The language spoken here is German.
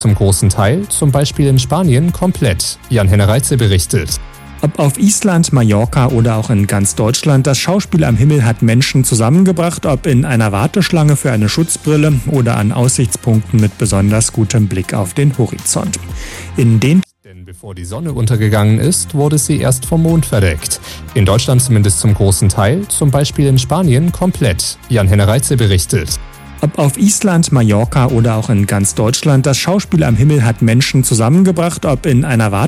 zum großen Teil, zum Beispiel in Spanien, komplett. Jan-Henner Reitze berichtet. Ob auf Island, Mallorca oder auch in ganz Deutschland, das Schauspiel am Himmel hat Menschen zusammengebracht, ob in einer Warteschlange für eine Schutzbrille oder an Aussichtspunkten mit besonders gutem Blick auf den Horizont. Denn bevor die Sonne untergegangen ist, wurde sie erst vom Mond verdeckt. In Deutschland zumindest zum großen Teil, zum Beispiel in Spanien komplett. Jan-Henner Reitze berichtet. Ob auf Island, Mallorca oder auch in ganz Deutschland, das Schauspiel am Himmel hat Menschen zusammengebracht, ob in einer Warteschlange